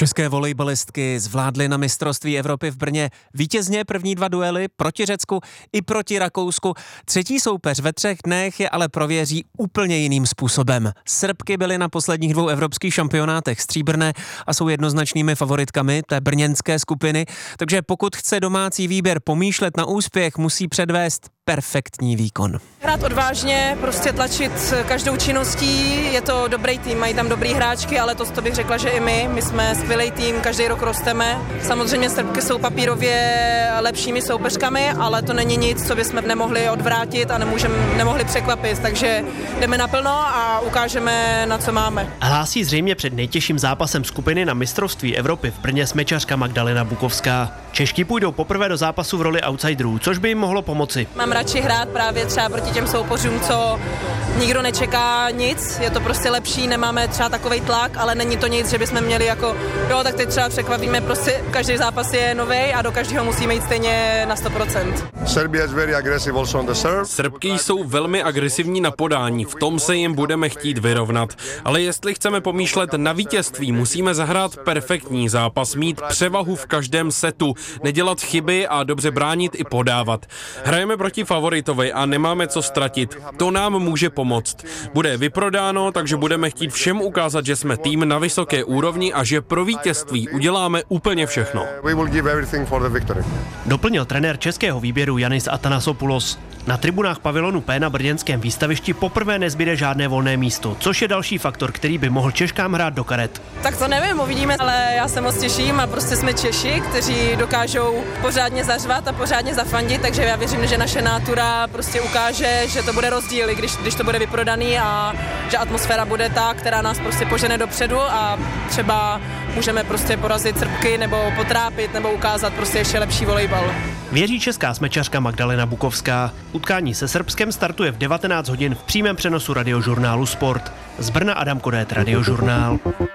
České volejbalistky zvládly na mistrovství Evropy v Brně vítězně první 2 duely proti Řecku i proti Rakousku. Třetí soupeř ve 3 dnech je ale prověří úplně jiným způsobem. Srbky byly na posledních 2 evropských šampionátech stříbrné a jsou jednoznačnými favoritkami té brněnské skupiny, takže pokud chce domácí výběr pomýšlet na úspěch, musí předvést perfektní výkon. Hrát odvážně, prostě tlačit každou činností, je to dobrý tým, mají tam dobrý hráčky, ale to bych řekla, že i my jsme skvělý tým, každý rok rosteme. Samozřejmě Srbky jsou papírově lepšími soupeřkami, ale to není nic, co bychom nemohli odvrátit a nemohli překvapit, takže jdeme naplno a ukážeme, na co máme. Hlásí zřejmě před nejtěžším zápasem skupiny na mistrovství Evropy v Brně smečařka Magdalena Bukovská. Češky půjdou poprvé do zápasu v roli outsiderů, což by jim mohlo pomoci. Mám radši hrát právě třeba proti těm soupeřům, co nikdo nečeká nic, je to prostě lepší, nemáme třeba takovej tlak, ale není to nic, že bychom měli jako, jo, tak teď třeba překvapíme, prostě každý zápas je novej a do každého musíme jít stejně na 100%. Srbky jsou velmi agresivní na podání, v tom se jim budeme chtít vyrovnat. Ale jestli chceme pomýšlet na vítězství, musíme zahrát perfektní zápas, mít převahu v každém setu, nedělat chyby a dobře bránit i podávat. Hrajeme proti favoritovi a nemáme co ztratit. To nám může pomoct. Bude vyprodáno, takže budeme chtít všem ukázat, že jsme tým na vysoké úrovni a že pro vítězství uděláme úplně všechno. Doplnil trenér českého výběru Yannis Athanasopoulos. Na tribunách pavilonu P na brněnském výstavišti poprvé nezbyde žádné volné místo, což je další faktor, který by mohl Češkám hrát do karet. Tak to nevím, uvidíme, ale já se moc těším a prostě jsme Češi, kteří dokážou pořádně zařvat a pořádně zafandit, takže já věřím, že naše nátura prostě ukáže, že to bude rozdíl, když to bude vyprodaný a že atmosféra bude ta, která nás prostě požene dopředu a třeba můžeme prostě porazit Srbky nebo potrápit nebo ukázat prostě ještě lepší volejbal. Věří česká smečařka Magdalena Bukovská. Utkání se Srbskem startuje v 19 hodin v přímém přenosu Radiožurnálu Sport. Z Brna Adam Kodét, Radiožurnál.